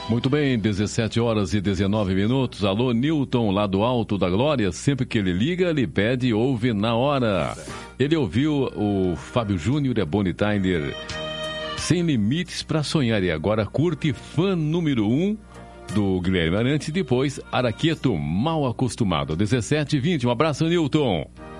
Muito bem, 17 horas e 19 minutos. Alô, Newton, lá do Alto da Glória. Sempre que ele liga, ele pede e ouve na hora. Ele ouviu o Fábio Júnior e a Bonnie Tyler. Sem Limites para Sonhar. E agora curte Fã número 1 do Guilherme Arantes. E depois Araqueto, Mal Acostumado. 17 e 20. Um abraço, Newton.